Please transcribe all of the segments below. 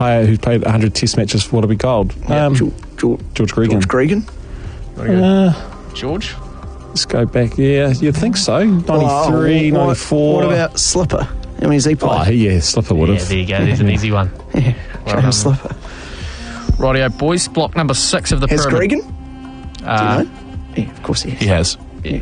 player who's played 100 Test matches for Wallaby Gold. George Gregan. George Gregan. George? Let's go back. Yeah, you'd think so. 93, 94. What about Slipper? How many has he played? Oh, yeah, Slipper would Yeah, have. there you go. There's an easy one. Yeah, Well Graham done. Slipper. Rightio, boys. Block number 6 of the Has pyramid. Gregan? Do you know? Yeah, of course he has. He has.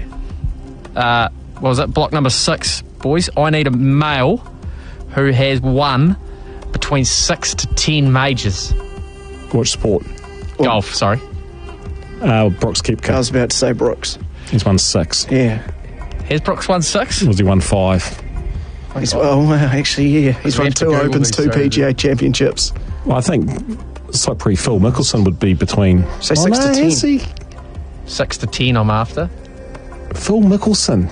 What was it? Block number 6, boys. I need a male who has won between 6 to 10 majors. Watch sport. Golf, sorry. Brooks I Koepka. was about to say Brooks. He's won 6. Yeah. Has Brooks won 6? Was he won 5? Actually, yeah. He's We won have to 2 Google Opens, these, 2 so- PGA Championships. Well, I think it's like Phil Mickelson would be between... Say 6 to 10. Is he? 6 to 10 I'm after. Phil Mickelson.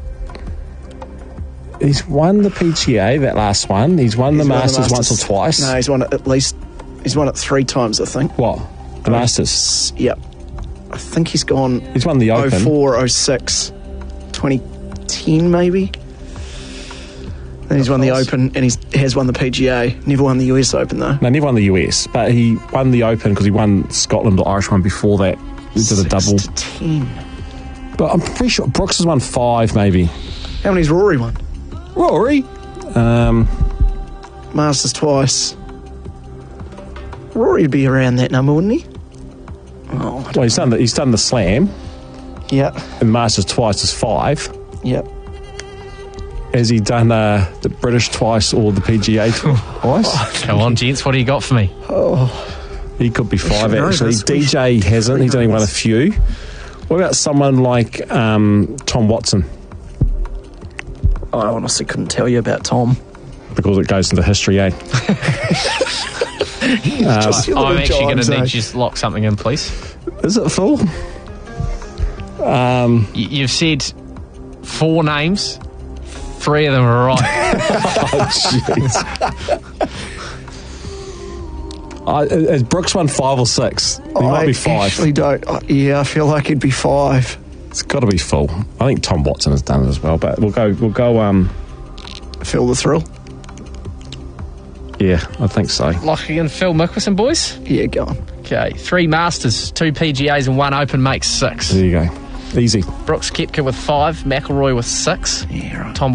He's won the PGA, that last one. He's won the Masters once or twice. No, he's won it at least... He's won it 3 times, I think. What? The Masters? Yep. I think he's gone... He's won the Open. 04, 06, 2010 maybe. Then he's won the Open and he has won the PGA. Never won the US Open though. No, never won the US, but he won the Open because he won Scotland or Irish one before that. He did a 6 double. to 10. But I'm pretty sure Brooks has won 5 maybe. How many's Rory won? Rory? Masters twice. Rory would be around that number, wouldn't he? Oh, Well, he's done the Slam, yeah. and Masters twice is 5. Yep. Has he done the British twice or the PGA twice? Come on, gents. What do you got for me? He could be 5 know actually. this. DJ hasn't. He's only won a few. What about someone like Tom Watson? I honestly couldn't tell you about Tom. Because it goes into history, eh? Just your I'm little actually going jibes, to need eh? you to just lock something in, please. Is it full? You've said 4 names. 3 of them are right. Has Brooks won 5 or 6? He might be 5. I actually don't. I feel like it'd be 5. It's got to be full. I think Tom Watson has done it as well, but we'll go. Feel the thrill. Yeah, I think so. Locking in Phil Mickelson, boys. Yeah, go on. Okay, 3 Masters, 2 PGAs and 1 Open makes 6. There you go. Easy. Brooks Koepka with 5, McIlroy with 6. Yeah, right. Tom